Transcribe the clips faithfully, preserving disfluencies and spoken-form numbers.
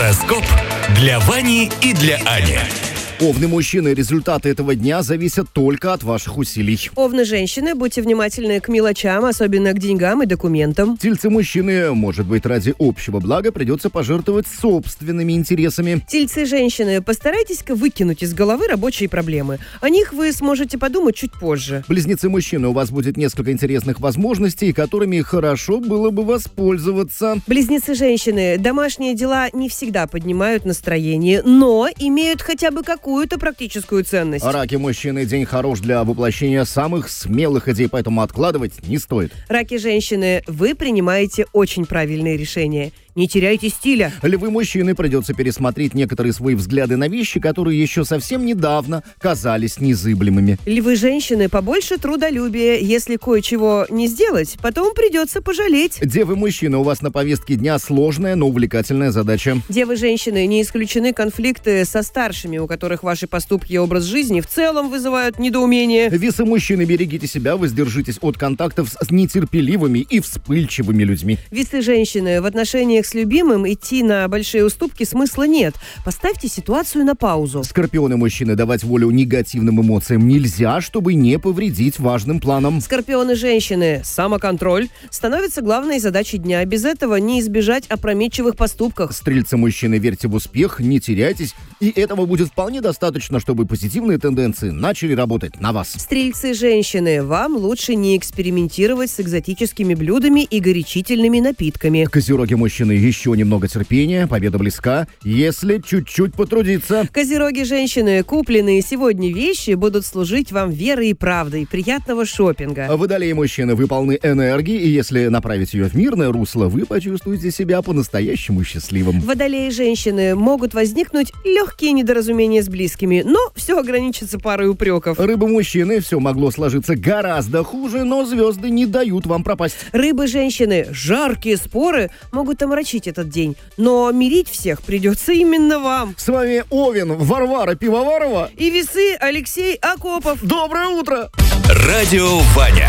Гороскоп для Вани и для Ани. Овны мужчины, результаты этого дня зависят только от ваших усилий. Овны женщины, будьте внимательны к мелочам, особенно к деньгам и документам. Тельцы мужчины, может быть, ради общего блага придется пожертвовать собственными интересами. Тельцы женщины, постарайтесь-ка выкинуть из головы рабочие проблемы. О них вы сможете подумать чуть позже. Близнецы мужчины, у вас будет несколько интересных возможностей, которыми хорошо было бы воспользоваться. Близнецы женщины, домашние дела не всегда поднимают настроение, но имеют хотя бы какую-то какую-то практическую ценность. Раки мужчины, день хорош для воплощения самых смелых идей, поэтому откладывать не стоит. Раки женщины, вы принимаете очень правильные решения. Не теряйте стиля. Львы мужчины, придется пересмотреть некоторые свои взгляды на вещи, которые еще совсем недавно казались незыблемыми. Львы женщины, побольше трудолюбия. Если кое-чего не сделать, потом придется пожалеть. Девы мужчины, у вас на повестке дня сложная, но увлекательная задача. Девы женщины, не исключены конфликты со старшими, у которых ваши поступки и образ жизни в целом вызывают недоумение. Весы мужчины, берегите себя, воздержитесь от контактов с нетерпеливыми и вспыльчивыми людьми. Весы женщины, в отношениях с любимым идти на большие уступки смысла нет. Поставьте ситуацию на паузу. Скорпионы мужчины, давать волю негативным эмоциям нельзя, чтобы не повредить важным планам. Скорпионы женщины, самоконтроль становится главной задачей дня. Без этого не избежать опрометчивых поступков. Стрельцы мужчины, верьте в успех, не теряйтесь, и этого будет вполне достаточно, чтобы позитивные тенденции начали работать на вас. Стрельцы женщины, вам лучше не экспериментировать с экзотическими блюдами и горячительными напитками. Козероги мужчины, еще немного терпения, победа близка, если чуть-чуть потрудиться. Козероги женщины, купленные сегодня вещи будут служить вам верой и правдой. Приятного шопинга. Водолеи мужчины, вы полны энергии, и если направить ее в мирное русло, вы почувствуете себя по-настоящему счастливым. Водолеи женщины, могут возникнуть легкие недоразумения с близкими, но все ограничится парой упреков. Рыбы мужчины, все могло сложиться гораздо хуже, но звезды не дают вам пропасть. Рыбы женщины, жаркие споры могут омрачить этот день, но мирить всех придется именно вам. С вами Овен, Варвара Пивоварова и Весы Алексей Акопов. Доброе утро! Радио Ваня.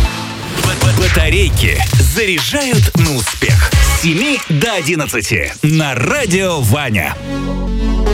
Батарейки заряжают на успех. С семи до одиннадцати на Радио Ваня.